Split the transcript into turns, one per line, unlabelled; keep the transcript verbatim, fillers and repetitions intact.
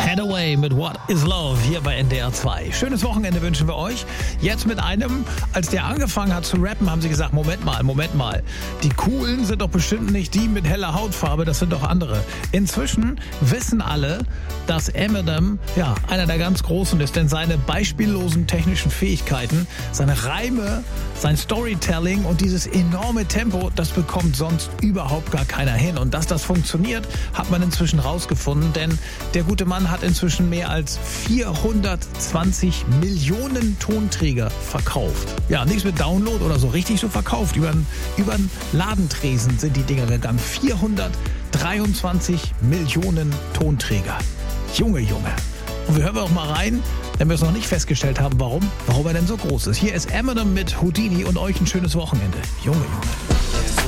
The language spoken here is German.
Hathaway mit What is Love hier bei N D R zwei. Schönes Wochenende wünschen wir euch. Jetzt mit einem, als der angefangen hat zu rappen, haben sie gesagt, Moment mal, Moment mal. Die Coolen sind doch bestimmt nicht die mit heller Hautfarbe, das sind doch andere. Inzwischen wissen alle, dass Eminem ja einer der ganz Großen ist, denn seine beispiellosen technischen Fähigkeiten, seine Reime, sein Storytelling und dieses enorme Tempo, das bekommt sonst überhaupt gar keiner hin. Und dass das funktioniert, hat man inzwischen rausgefunden, denn der gute Mann hat inzwischen mehr als vierhundertzwanzig Millionen Tonträger verkauft. Ja, nichts mit Download oder so, richtig so verkauft. Über einen Ladentresen sind die Dinger gegangen. vierhundertdreiundzwanzig Millionen Tonträger. Junge, Junge. Und wir hören auch mal rein, wenn wir es noch nicht festgestellt haben, warum, warum er denn so groß ist. Hier ist Eminem mit Houdini und euch ein schönes Wochenende. Junge, Junge.